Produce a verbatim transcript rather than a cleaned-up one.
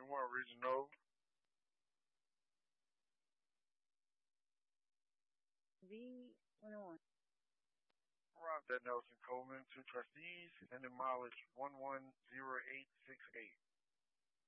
twenty-one, Regional. V twenty-one. Rob that Nelson Coleman, two trustees, and the mileage one one zero eight six eight.